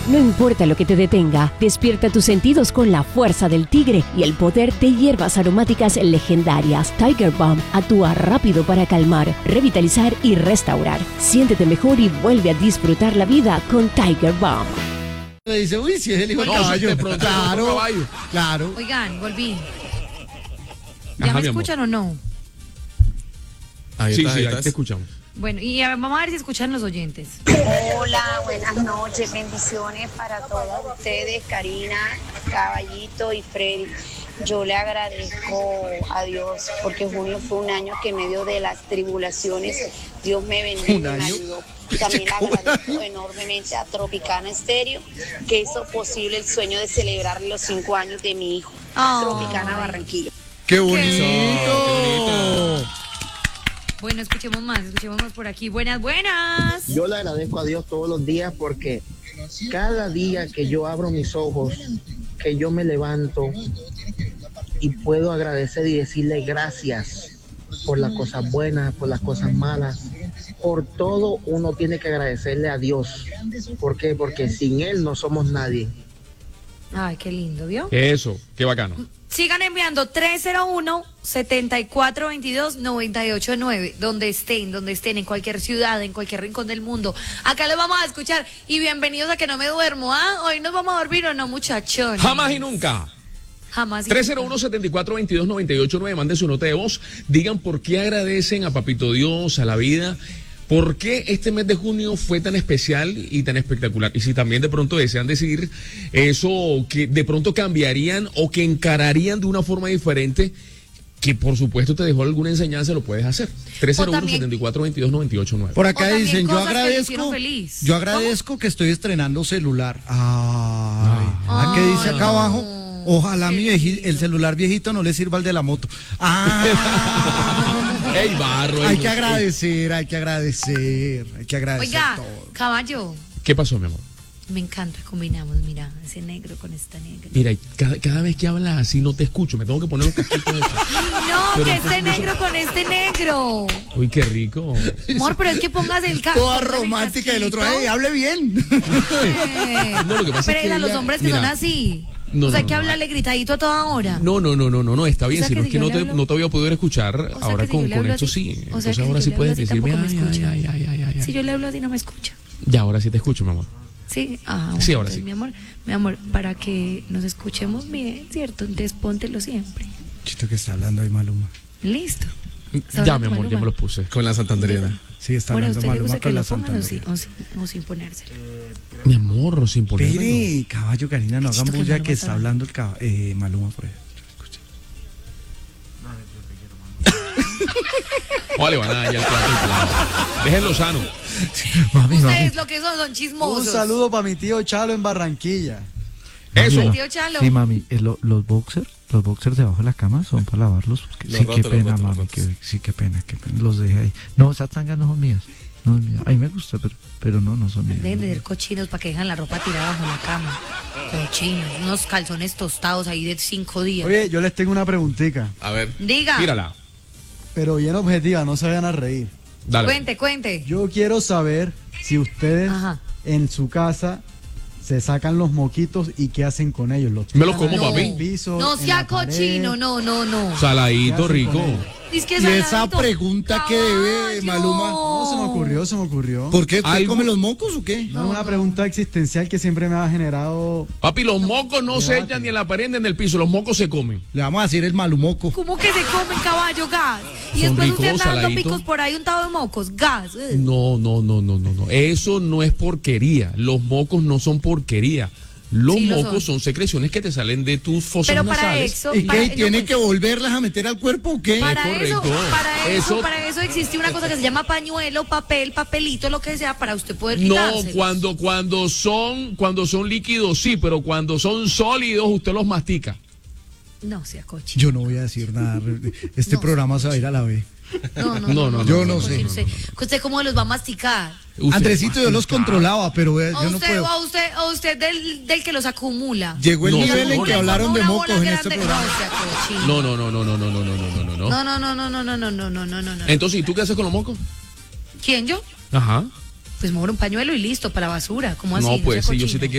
No importa lo que te detenga, despierta tus sentidos con la fuerza del tigre y el poder de hierbas aromáticas legendarias. Tiger Balm actúa rápido para calmar, revitalizar y restaurar. Siéntete mejor y vuelve a disfrutar la vida con Tiger Balm. Le dice, uy, si es el hijo del caballo. Claro. Oigan, volví. ¿Ya Ajá, me mi amor. escuchan o no? Ahí te escuchamos. Bueno, y vamos a ver si escuchan los oyentes. Hola, buenas noches, bendiciones para todos ustedes, Karina, Caballito y Freddy. Yo le agradezco a Dios porque junio fue un año que en medio de las tribulaciones Dios me bendijo y me ayudó. También le agradezco enormemente a Tropicana Estéreo que hizo posible el sueño de celebrar los 5 años de mi hijo. Tropicana Barranquilla. ¡Qué bonito! Bueno, escuchemos más por aquí. Buenas. Yo le agradezco a Dios todos los días porque cada día que yo abro mis ojos, que yo me levanto y puedo agradecer y decirle gracias por las cosas buenas, por las cosas malas, por todo uno tiene que agradecerle a Dios. ¿Por qué? Porque sin Él no somos nadie. Ay, qué lindo, ¿vio? Eso, qué bacano. Sigan enviando 301-7422-989, donde estén, en cualquier ciudad, en cualquier rincón del mundo. Acá los vamos a escuchar y bienvenidos a Que No Me Duermo, ¿ah? Hoy nos vamos a dormir o no, muchachones. Jamás y nunca. Jamás. 301-7422-989, manden su nota de voz, digan por qué agradecen a Papito Dios, a la vida, por qué este mes de junio fue tan especial y tan espectacular. Y si también de pronto desean decir eso, que de pronto cambiarían o que encararían de una forma diferente, que por supuesto te dejó alguna enseñanza, lo puedes hacer. 301-7422-989. Por acá O también dicen, cosas que le hicieron feliz. yo agradezco que estoy estrenando celular. ¿A qué dice acá abajo? Ojalá el celular viejito no le sirva al de la moto. ¡Ey, barro! Hay que agradecer Oiga, todo. caballo, ¿Qué pasó, mi amor? me encanta, combinamos, mira, ese negro con esta negra. Mira, cada vez que hablas así no te escucho, me tengo que poner los casquitos de eso. No, que este negro con este negro. Uy, qué rico. Amor, pero es que pongas el Toda romántica y el otro, hable bien. No, lo que pasa Pero es que a los ella- hombres que mira, son así. No, o sea, no, que no. hablarle gritadito a toda hora. No, está bien, O sea, sino que es si que yo no le te, hablo- no te voy a poder escuchar O sea, ahora que si yo le con hablo esto así- sí. o sea, Entonces que ahora si sí yo le puedes hablo así decirme, tampoco me escucha. ay. Si yo le hablo así no me escucha. Ya, ahora sí te escucho, mi amor. Sí, Sí, ahora entonces, sí. mi amor, para que nos escuchemos bien, ¿cierto? Entonces póntelo siempre. Chito que está hablando ahí Maluma. Listo. Ya, mi amor, ya me los puse. Con la Santanderiana. Sí, está Bueno, ¿a hablando usted le Maluma gusta que con la lo pongan o Santander. sin ponérselo? Mi amor, sin ponerme. Espere, caballo, Karina, no hagan Chito, que bulla Maluma que está está- hablando Maluma por ahí. Escucha. Vale, van a dañar el plato y plato. Déjenlo sano. Ustedes lo que son chismosos. Un saludo para mi tío Chalo en Barranquilla. Eso. El tío Chalo. Sí, mami, los boxers debajo de la cama son para lavarlos. Porque, Los sí, rotos, qué pena, los mami, rotos. qué pena. Los dejé ahí. No, esas tangas no son mías. No son mías. A mí me gusta, pero no son mías. Deben de ser cochinos para que dejan la ropa tirada bajo la cama. Cochinos, unos calzones tostados ahí de 5 días. Oye, yo les tengo una preguntita, A ver. Diga, Tírala. pero bien objetiva, no se vayan a reír. Dale. cuente. Yo quiero saber si ustedes Ajá. en su casa se sacan los moquitos y qué hacen con ellos. Me los como, tiran papi. en el piso, No en sea la pared. cochino, no. Saladito, rico. Es que Y esa saladito. pregunta que debe, Caballo. Maluma. No, se me ocurrió. ¿Por qué? ¿Usted Algo- come los mocos o qué? No, una pregunta existencial que siempre me ha generado. Papi, los mocos no se echan ni en la pared ni en el piso, los mocos se comen. Le vamos a decir el malumoco. ¿Cómo que se comen caballo gas? Y Son después usted ricos, anda dando saladitos. picos por ahí untado de mocos, gas. No. Eso no es porquería. Los mocos no son porquería. Los Sí, lo mocos son. son secreciones que te salen de tus fosas Pero para nasales. eso, ¿Y para, qué? no, ¿Tiene pues, que volverlas a meter al cuerpo o qué? para eso, correcto. para eso existe una cosa que se llama pañuelo, papel, papelito, lo que sea, para usted poder No, quitárselo. cuando son líquidos sí, pero cuando son sólidos usted los mastica. No sea coche. Yo no voy a decir nada. Este No. programa se va a ir a la B. No. Yo no sé. ¿Usted cómo los va a masticar? Usted Andresito, yo los controlaba, pero O yo no usted, puedo. o usted del que los acumula. Llegó el No, nivel no, en no, que no, hablaron de Una mocos bola en grande. este programa. No sea cochino. No. No. Entonces, ¿y tú qué haces con los mocos? ¿Quién yo? Ajá. Pues me voy a un pañuelo y listo para la basura. ¿Cómo así? No, sea pues sí, yo sí cochino. te quiero.